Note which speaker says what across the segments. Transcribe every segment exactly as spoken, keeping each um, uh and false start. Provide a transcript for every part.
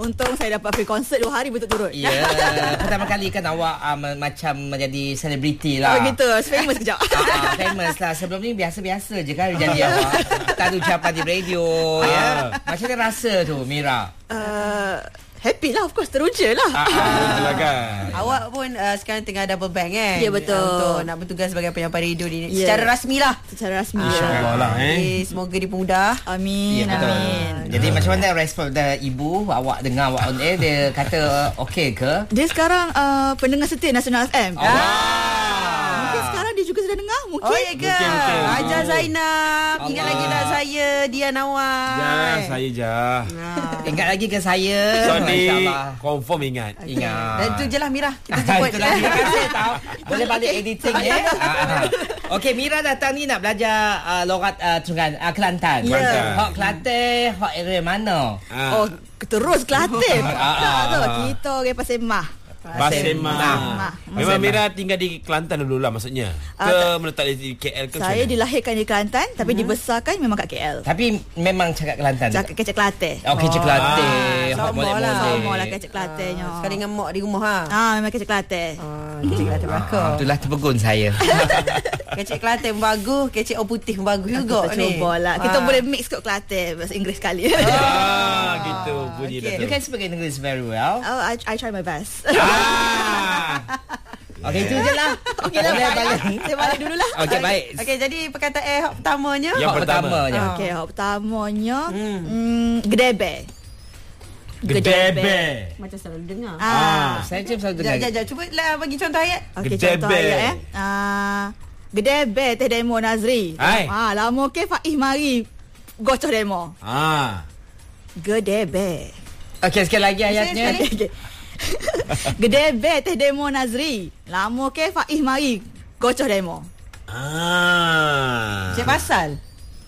Speaker 1: untung saya dapat free konsert dua hari berturut-turut.
Speaker 2: Ya, yeah. Pertama kali kan awak uh, macam menjadi selebriti lah.
Speaker 1: Oh gitu, famous kejap.
Speaker 2: uh, Famous lah. Sebelum ni biasa-biasa je kan jadi awak. Tak ada ucapan di radio. Ya. Yeah. Macam mana rasa tu, Mira?
Speaker 1: Uh, happy lah, of course, teruja lah.
Speaker 3: Itulah kan.
Speaker 4: Awak pun uh, sekarang tengah double bank kan?
Speaker 1: Ya, betul.
Speaker 4: Untuk nak bertugas sebagai penyampai radio ni.
Speaker 1: Ya.
Speaker 4: Secara rasmi lah.
Speaker 1: Secara rasmi.
Speaker 3: InsyaAllah lah eh.
Speaker 4: Okay, semoga dipermudah.
Speaker 1: Amin,
Speaker 2: Ya, betul.
Speaker 1: amin.
Speaker 2: Jadi uh. macam mana respon dari ibu? Awak dengar awak on air, dia kata okey ke?
Speaker 1: Dia sekarang uh, pendengar setia Nasional F M.
Speaker 2: Oh.
Speaker 1: Mungkin sekarang dia juga sedang dengar. Mungkin.
Speaker 4: Oh ya ke?
Speaker 3: Mungkin, mungkin.
Speaker 4: Ajar Zainab.
Speaker 2: Allah.
Speaker 4: Ingat lagi tak saya, Dia Nawal.
Speaker 3: Jah, saya Jah.
Speaker 2: Ingat lagi ke saya?
Speaker 3: Sorry.
Speaker 2: Masya-Allah.
Speaker 3: Confirm ingat.
Speaker 2: Ingat.
Speaker 4: Dan tu je lah Mira. Kita jemput.
Speaker 2: Itulah, terima kasih tahu. Boleh balik editing ya. Okey, Mira datang ni nak belajar uh, logat uh, Terengganu, uh, Kelantan.
Speaker 1: Ya.
Speaker 3: Kelantan.
Speaker 2: Hak Kelantan, hak area mana?
Speaker 3: Ah.
Speaker 1: Oh, terus Kelantan.
Speaker 2: Ah,
Speaker 1: Tak
Speaker 2: ah.
Speaker 1: tu. Kita orang Pasir Mah.
Speaker 3: Basemah.
Speaker 1: Basemah.
Speaker 3: Memang Mira tinggal di Kelantan dulu lah maksudnya. Ke
Speaker 1: Ah,
Speaker 3: menetap di K L ke
Speaker 1: Saya
Speaker 3: macam mana?
Speaker 1: dilahirkan di Kelantan tapi dibesarkan memang kat K L.
Speaker 2: Tapi memang cakap Kelantan.
Speaker 1: Cakap kecek Kelantan.
Speaker 2: Okey, cakap Kelantan.
Speaker 4: Ah,
Speaker 2: Hak
Speaker 4: sama
Speaker 2: molek-molek.
Speaker 4: lah.
Speaker 1: Sama lah kecek Kelantannya.
Speaker 4: Ah, sekali dengan mak di rumah ha.
Speaker 1: Ah, memang kecek Kelantan.
Speaker 4: Ah, kecik Kelantan
Speaker 2: Ah,
Speaker 4: belakang.
Speaker 2: itulah terpegun saya.
Speaker 4: Kecik Kelantan pun bagus, kecik orang putih pun bagus juga
Speaker 1: Kita
Speaker 4: ni.
Speaker 1: cuba lah. Kita
Speaker 4: Ah.
Speaker 1: boleh mix kot Kelantan bahasa Inggeris sekali.
Speaker 3: Ah, gitu bunyi
Speaker 4: okay.
Speaker 3: dah tu.
Speaker 2: You can speak English very well.
Speaker 1: Oh, I, I try my best.
Speaker 3: Ah.
Speaker 2: Okey, itu je lah.
Speaker 1: Okey lah,
Speaker 2: Boleh
Speaker 1: baik.
Speaker 2: balik.
Speaker 1: Saya balik dulu lah.
Speaker 2: Okey, baik.
Speaker 4: Okey, jadi perkataan eh hak pertamanya.
Speaker 3: Yang
Speaker 2: Hak
Speaker 3: pertama.
Speaker 2: pertamanya.
Speaker 4: Ah.
Speaker 1: Okey, hak pertamanya
Speaker 4: Hmm.
Speaker 1: hmm, gedebe.
Speaker 3: Gedebe.
Speaker 4: Macam selalu dengar.
Speaker 1: Ah.
Speaker 2: Saya je selalu
Speaker 4: Jap,
Speaker 2: dengar.
Speaker 4: jap, jap. Cuba lah bagi contoh ayat.
Speaker 1: Okey,
Speaker 3: Gedebe.
Speaker 1: contoh ayat eh. Ah, gedebe teh demo Nazri.
Speaker 3: Hai.
Speaker 1: Ah, lama ke Faiz mari gocoh demo.
Speaker 3: Ah.
Speaker 1: Gedebe.
Speaker 2: Okey, sekali lagi ayatnya.
Speaker 4: Sekali.
Speaker 1: Okey. Gedebe teh demo Nazri. Lama ke Faiz mari gocoh demo.
Speaker 3: Ah.
Speaker 4: Cik pasal.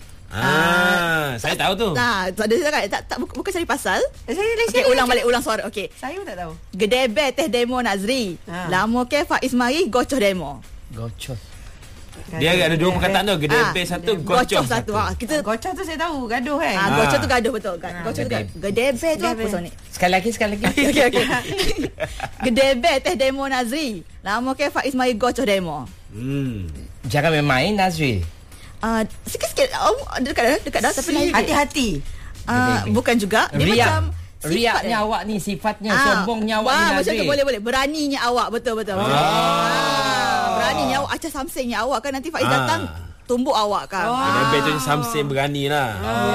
Speaker 3: Ah, saya tahu tu.
Speaker 1: Nah, tak ada tak, tak, tak bukan, bukan cari pasal.
Speaker 4: Eh, Saya lagi
Speaker 1: Okey, ulang balik ulang suara. Okey.
Speaker 4: Saya pun tak tahu.
Speaker 1: Gedebe teh demo Nazri.
Speaker 4: Ha.
Speaker 1: Lama ke Faiz mari gocoh demo.
Speaker 2: Gocot.
Speaker 3: Dia ada dua perkataan tu. Gedebe
Speaker 1: Ah,
Speaker 3: satu,
Speaker 1: Gocoh
Speaker 3: gocoh
Speaker 1: satu. Ha, kita
Speaker 4: Gocah tu saya tahu, gaduh kan.
Speaker 1: ah,
Speaker 3: Ah.
Speaker 1: gocoh tu gaduh betul. Ga-
Speaker 4: Ah,
Speaker 1: Gocoh tu
Speaker 2: gedebe.
Speaker 1: gaduh. Gedebe tu apa
Speaker 4: Gedebe.
Speaker 1: Sonic?
Speaker 2: Sekali lagi, sekali lagi.
Speaker 1: Okey okey. Gedebe teh demo Nazri. Lama ke Faiz mari gocoh demo.
Speaker 3: Hmm.
Speaker 2: Jangan main-main, Nazri.
Speaker 1: Ah, sikit-sikit oh, dekat dah, dekat dah tapi lain.
Speaker 4: Hati-hati.
Speaker 1: Ah,
Speaker 2: Gedebe.
Speaker 1: bukan juga. Dia
Speaker 2: Riak.
Speaker 1: macam
Speaker 2: Riaknya
Speaker 1: dia.
Speaker 2: awak ni, sifatnya,
Speaker 1: Ah,
Speaker 2: sombongnya awak
Speaker 1: wah,
Speaker 2: ni,
Speaker 1: macam
Speaker 2: Nazri.
Speaker 1: tu boleh boleh. Beraninya awak betul betul.
Speaker 3: Ah.
Speaker 1: Ah, beraninya awak acah samsingnya awak kan nanti Faiz
Speaker 3: Ah.
Speaker 1: datang tumbuk awak kan.
Speaker 4: Oh.
Speaker 3: Gedebe tu Samsim berani lah.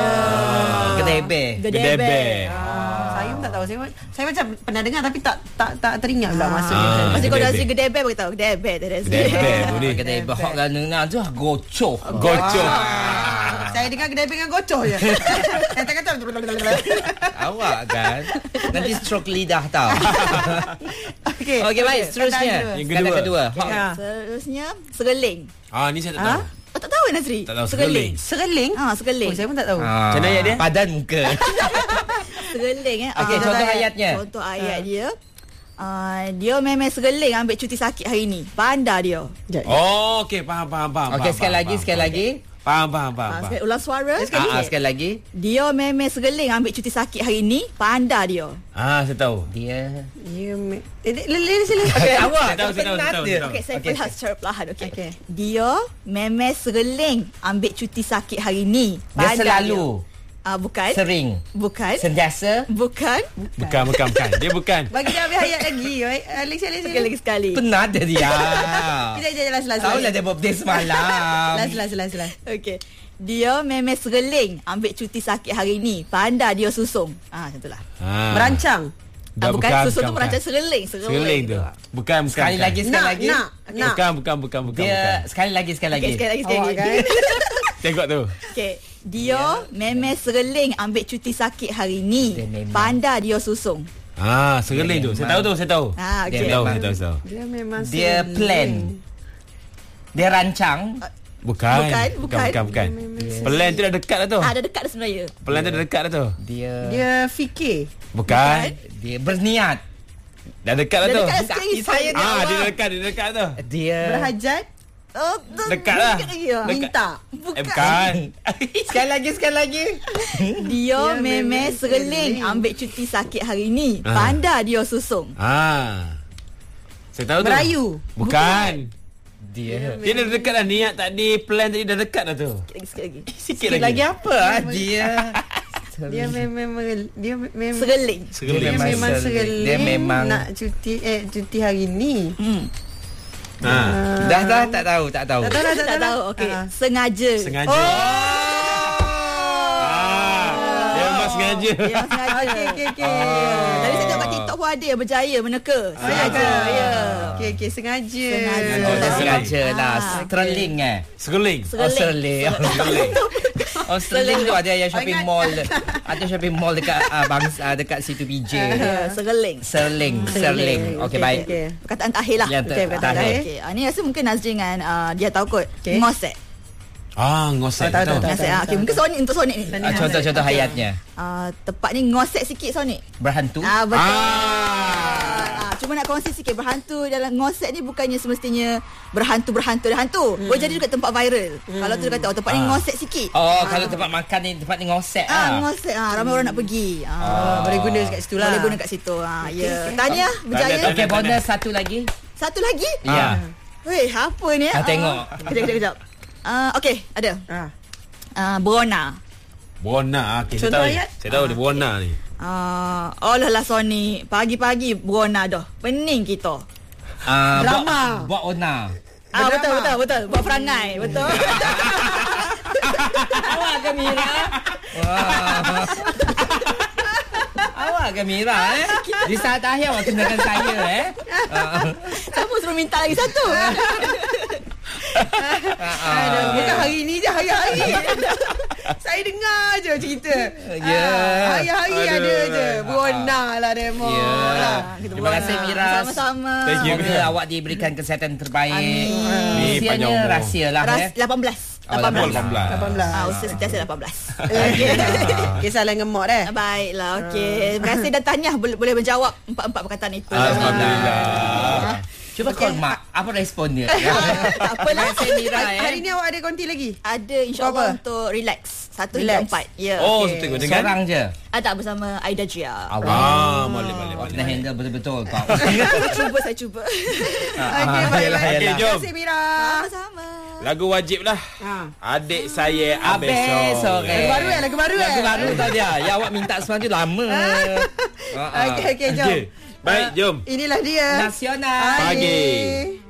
Speaker 2: Gedebe.
Speaker 3: Gedebe.
Speaker 4: Ah, saya pun tak tahu. Saya, saya macam pernah dengar tapi tak tak tak teringat pula masa
Speaker 3: Ah.
Speaker 4: tu.
Speaker 1: Mesti kau
Speaker 3: Gedebe.
Speaker 1: Nazri gedebe beritahu. Gedebe teh Nazri.
Speaker 3: Gedebe bunyi.
Speaker 2: Gedebe. Hak kan dengar tu gocoh.
Speaker 3: Gocoh.
Speaker 4: Saya dengar gedebe dengan gocoh je. Saya tak kata.
Speaker 2: Awak kan nanti stroke lidah tau.
Speaker 4: Okey.
Speaker 2: Okey, baik, seterusnya.
Speaker 3: Yang
Speaker 2: Kata
Speaker 3: kedua.
Speaker 2: kedua. Hak
Speaker 4: Ya.
Speaker 1: Seterusnya segeling.
Speaker 3: Ah, ni saya tak
Speaker 4: Ha?
Speaker 3: tahu.
Speaker 1: Oh, tak tahu Nazri?
Speaker 3: Tak tahu, segeling.
Speaker 4: Sereling?
Speaker 1: Ah, segeling.
Speaker 4: Oh, saya pun tak tahu.
Speaker 2: Ah,
Speaker 3: Macam mana ayat dia?
Speaker 2: Padan muka.
Speaker 1: Segeling eh.
Speaker 2: Okey,
Speaker 1: Ah,
Speaker 2: contoh
Speaker 4: ayat.
Speaker 2: ayatnya.
Speaker 1: Contoh ayat dia. Uh, dia memang segeling ambil cuti sakit hari ni. Pandai dia.
Speaker 3: Oh, okey, faham, faham, faham.
Speaker 2: Okey,
Speaker 3: faham,
Speaker 2: sekali
Speaker 3: faham,
Speaker 2: lagi,
Speaker 3: faham.
Speaker 2: sekali lagi.
Speaker 3: Faham, faham, faham.
Speaker 1: Ah,
Speaker 3: faham.
Speaker 1: sekali ulang suara.
Speaker 2: Ah, ah, sekali lagi.
Speaker 1: Dia memang segeling ambil cuti sakit hari ni. Pandai dia.
Speaker 3: Ah, saya tahu.
Speaker 2: Dia
Speaker 4: Ya, me- eh, lele sila.
Speaker 2: Okey, awak
Speaker 3: Saya tahu, saya tahu, saya tahu, saya tahu.
Speaker 1: Okey, saya
Speaker 2: Okey,
Speaker 1: perlahan secara perlahan. Okey.
Speaker 4: Okey.
Speaker 1: Dia memang segeling ambil cuti sakit hari ni.
Speaker 2: Dia
Speaker 1: Pandai
Speaker 2: selalu
Speaker 1: Ah, bukan.
Speaker 2: sering
Speaker 1: Bukan.
Speaker 2: sentiasa
Speaker 1: Bukan.
Speaker 3: Bukan, bukan, bukan. Dia bukan.
Speaker 4: Bagi dia habis ayat lagi. Baik, Alex, Alex,
Speaker 1: Sekali lagi sekali.
Speaker 2: penat dia.
Speaker 4: Kita je last last.
Speaker 2: Tahu lah dia birthday semalam.
Speaker 4: Last last last last.
Speaker 1: Okey. Dia memang segeling ambil cuti sakit hari ni. Pandai dia susung. Ah, macam itulah.
Speaker 3: Ah.
Speaker 4: Merancang.
Speaker 1: Ah, bukan, susung tu
Speaker 3: bukan.
Speaker 1: merancang segeling. Segeling,
Speaker 3: Segeling tu. Bukan, bukan.
Speaker 2: Sekali
Speaker 3: bukan.
Speaker 2: lagi, sekali
Speaker 4: Nak,
Speaker 2: lagi.
Speaker 4: nak, nak.
Speaker 3: Bukan, bukan, bukan, bukan.
Speaker 2: Dia
Speaker 3: bukan.
Speaker 2: sekali lagi, sekali lagi.
Speaker 1: Okey, sekali lagi, sekali
Speaker 4: Awak
Speaker 1: lagi.
Speaker 4: kan?
Speaker 3: Tengok tu.
Speaker 1: Okey. Dia memang segeling ambil cuti sakit hari ni.
Speaker 2: Dia memang.
Speaker 1: Pandai dia susung.
Speaker 3: Ah, segeling tu. Saya tahu tu, saya tahu.
Speaker 1: Ah,
Speaker 2: Dia
Speaker 1: okey.
Speaker 3: Saya tahu,
Speaker 2: memang.
Speaker 3: saya tahu, saya tahu.
Speaker 4: Dia memang
Speaker 2: Dia
Speaker 4: segeling.
Speaker 2: plan. Dia rancang.
Speaker 3: Bukan.
Speaker 1: Bukan,
Speaker 3: bukan,
Speaker 1: bukan.
Speaker 3: bukan. bukan. Pelan tu dah dekat dah tu.
Speaker 1: Ah, dah dekat dah sebenarnya.
Speaker 3: Pelan tu dah dekat dah tu.
Speaker 2: Dia
Speaker 4: Dia fikir.
Speaker 3: Bukan.
Speaker 2: dia berniat.
Speaker 3: Dah dekat dah
Speaker 1: Dah
Speaker 3: tu.
Speaker 1: dekat dah
Speaker 2: Kaki
Speaker 1: sikit.
Speaker 2: saya ni
Speaker 3: Ah,
Speaker 2: awak.
Speaker 3: dia dah dekat, dia dah dekat tu.
Speaker 2: Dia
Speaker 4: Berhajat.
Speaker 1: Oh, tu-
Speaker 3: Dekat lah.
Speaker 1: Dekat lagi. ah.
Speaker 3: Dekat.
Speaker 4: Minta.
Speaker 3: Eh, bukan.
Speaker 2: Sekali lagi, sekali lagi.
Speaker 1: Dia
Speaker 4: Dia
Speaker 1: memang
Speaker 4: memang
Speaker 1: sereling
Speaker 4: sereling.
Speaker 1: ambil cuti sakit hari ni.
Speaker 3: Ah.
Speaker 1: Pandai dia susung.
Speaker 3: Ah. Saya tahu tu.
Speaker 4: Merayu.
Speaker 3: Bukan.
Speaker 2: Dia.
Speaker 3: Dia dah dekat dah. Niat tadi, plan tadi dah dekat dah tu.
Speaker 1: Sikit lagi, sikit lagi.
Speaker 3: Sikit,
Speaker 2: Sikit lagi apa? ah? Dia.
Speaker 4: Dia memang dia memang
Speaker 1: Sereling.
Speaker 4: dia
Speaker 3: Segeling.
Speaker 2: memang
Speaker 4: memang
Speaker 2: sereling.
Speaker 4: sereling.
Speaker 2: Dia memang-
Speaker 4: nak cuti eh cuti hari ni.
Speaker 1: Hmm.
Speaker 3: Ha.
Speaker 2: Dah dah tak tahu, tak tahu.
Speaker 4: Tak tahu lah,
Speaker 1: Tak tahu. Okey.
Speaker 4: Ah.
Speaker 1: Sengaja.
Speaker 3: Sengaja.
Speaker 4: Oh.
Speaker 3: Ah. Dia memang sengaja.
Speaker 1: Dia memang sengaja.
Speaker 4: Okey okey okey.
Speaker 2: Ah.
Speaker 1: Tadi saya tengok kat TikTok pun ada yang berjaya meneka. Sengaja.
Speaker 4: Ah.
Speaker 1: Ya.
Speaker 4: Okey okey sengaja.
Speaker 1: Sengaja.
Speaker 2: Oh, dia
Speaker 1: Ah.
Speaker 2: sengaja lah.
Speaker 1: Ah.
Speaker 2: Sterling eh.
Speaker 3: Segeling.
Speaker 2: Oh, Sterling.
Speaker 3: Segeling.
Speaker 2: Oh, Sterling tu ada yang shopping
Speaker 4: Ingat.
Speaker 2: mall. Ada shopping mall dekat uh, bang, uh, dekat situ B J.
Speaker 1: Ya, sereling.
Speaker 2: Sterling, Sterling. Okey, baik.
Speaker 4: Okey.
Speaker 1: Perkataan terakhir lah.
Speaker 2: Yang
Speaker 1: Okey,
Speaker 2: ter-
Speaker 1: perkataan
Speaker 2: terakhir.
Speaker 1: terakhir. Okay. Ah, ni rasa mungkin Nazri dengan uh, dia tahu kot.
Speaker 4: Okey.
Speaker 1: Ngosek.
Speaker 3: Ah, ngosek.
Speaker 4: Oh, tahu, tahu, tahu.
Speaker 1: Ngosek. Ah, okay. Mungkin Sonic untuk Sonic ni.
Speaker 2: Uh, contoh-contoh
Speaker 1: Okey.
Speaker 2: hayatnya.
Speaker 1: Ah, tepat ni ngosek sikit Sonic.
Speaker 2: Berhantu.
Speaker 1: Ah, betul.
Speaker 3: Ah.
Speaker 1: Ah, cuma nak kongsi sikit, berhantu dalam ngosek ni bukannya semestinya berhantu-berhantu dan hantu. Hmm. Boleh jadi juga tempat viral. Hmm. Kalau tu dia kata oh tempat ni
Speaker 3: Ah.
Speaker 1: ngosek sikit.
Speaker 2: Oh,
Speaker 1: Ah.
Speaker 2: kalau tempat makan ni tempat ni ngosek
Speaker 1: Ah,
Speaker 2: ah.
Speaker 1: ngosek ah, ramai orang nak pergi. Ah,
Speaker 4: Ah, boleh guna kat situ lah.
Speaker 1: boleh guna kat situ. Ah, ya.
Speaker 4: okey.
Speaker 1: Tahniah berjaya.
Speaker 3: Tahniah,
Speaker 2: Okey, bonus satu lagi.
Speaker 1: Satu lagi?
Speaker 2: Ya.
Speaker 1: Weh, apa ni?
Speaker 2: Ah, tengok.
Speaker 1: Kejap, kejap, kejap. Ah, okey, ada.
Speaker 4: Ah.
Speaker 1: Ah, Berona.
Speaker 3: Buona. Okay, saya
Speaker 4: Contoh
Speaker 3: tahu.
Speaker 4: ayat?
Speaker 3: Saya tahu dia buona ni.
Speaker 1: Ah, oh lah Sony. Pagi-pagi Berona dah. Pening kita.
Speaker 2: Ah,
Speaker 4: Drama.
Speaker 2: Buat, buat ona.
Speaker 1: Ah, betul,
Speaker 4: Berdrama.
Speaker 1: betul, betul. Buat perangai. Betul.
Speaker 2: Awak ke Mira? Wah. Awak ke Mira eh? Di saat akhir awak kenakan saya eh. Ah.
Speaker 1: Siapa suruh minta lagi satu?
Speaker 4: Aduh, bukan hari ni je, hari-hari. Saya dengar je cerita.
Speaker 2: Ya.
Speaker 4: Ah, hari-hari
Speaker 3: Aduh.
Speaker 4: ada je. Buona lah demo.
Speaker 2: Ya.
Speaker 4: Lah.
Speaker 1: Kita
Speaker 2: Terima kasih,
Speaker 1: Berona.
Speaker 2: Mira.
Speaker 1: Sama-sama.
Speaker 3: Thank you.
Speaker 2: Semoga awak diberikan kesihatan terbaik.
Speaker 1: Amin.
Speaker 3: Ni panjang
Speaker 2: Usianya
Speaker 3: umur.
Speaker 2: rahsia lah
Speaker 1: Ras,
Speaker 2: eh.
Speaker 1: lapan belas.
Speaker 2: Oh,
Speaker 1: lapan belas.
Speaker 3: lapan belas.
Speaker 4: lapan belas.
Speaker 1: Ah, usia sentiasa lapan belas.
Speaker 4: Kisah lain ngemok dah.
Speaker 1: Baiklah, okey. Terima kasih dan tahniah boleh, boleh menjawab empat-empat perkataan itu.
Speaker 3: Alhamdulillah.
Speaker 2: Cuba call Mak. Apa respon dia?
Speaker 1: Tak apalah.
Speaker 2: Terima kasih Mira
Speaker 4: Hari,
Speaker 2: eh.
Speaker 4: hari ni awak ada konti lagi?
Speaker 1: Ada insyaAllah
Speaker 4: Apa?
Speaker 1: untuk relax. Satu
Speaker 4: Relax.
Speaker 1: hingga empat. Ya.
Speaker 3: Oh,
Speaker 4: Okey.
Speaker 3: tengok dengan.
Speaker 2: Seorang je.
Speaker 1: Ada bersama Aida Jia.
Speaker 2: Awak.
Speaker 3: Ah, boleh, boleh,
Speaker 2: Awak
Speaker 3: boleh.
Speaker 2: kena handle betul-betul tau.
Speaker 1: Saya cuba, saya cuba.
Speaker 4: Okey,
Speaker 2: ah,
Speaker 4: baik.
Speaker 2: yelah,
Speaker 4: baik.
Speaker 3: yelah.
Speaker 4: Terima kasih Mira.
Speaker 1: Sama-sama.
Speaker 3: Lagu wajib lah.
Speaker 4: Ha.
Speaker 3: Adik saya
Speaker 2: Habis
Speaker 3: Abes
Speaker 2: sore.
Speaker 4: Lagu baru eh, lagu baru eh.
Speaker 2: Lagu baru tau dia. Ya awak minta semalam tu lama. Ah, ah.
Speaker 4: Okey, okey, jom.
Speaker 3: Okey. Baik, jom.
Speaker 4: Inilah dia.
Speaker 2: Nasional.
Speaker 3: Pagi.
Speaker 4: Pagi.